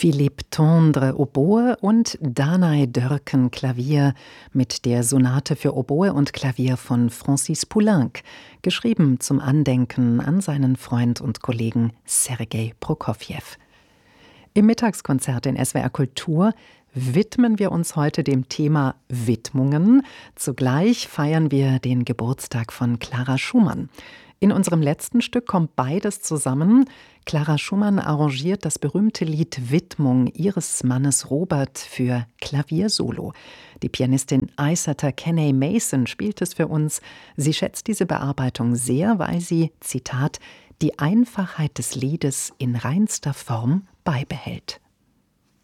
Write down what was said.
Philippe Tendre Oboe und Danae Dörken Klavier mit der Sonate für Oboe und Klavier von Francis Poulenc, geschrieben zum Andenken an seinen Freund und Kollegen Sergei Prokofjew. Im Mittagskonzert in SWR Kultur widmen wir uns heute dem Thema Widmungen. Zugleich feiern wir den Geburtstag von Clara Schumann. In unserem letzten Stück kommt beides zusammen. Clara Schumann arrangiert das berühmte Lied Widmung ihres Mannes Robert für Klaviersolo. Die Pianistin Aissata Kenney Mason spielt es für uns. Sie schätzt diese Bearbeitung sehr, weil sie, Zitat, die Einfachheit des Liedes in reinster Form beibehält.